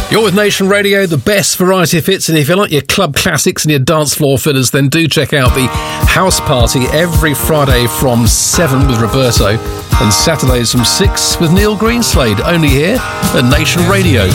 You're with Nation Radio, the best variety of hits, and if you like your club classics and your dance floor fillers, then do check out the House Party every Friday from 7 with Roberto and Saturdays from 6 with Neil Greenslade, only here at Nation Radio.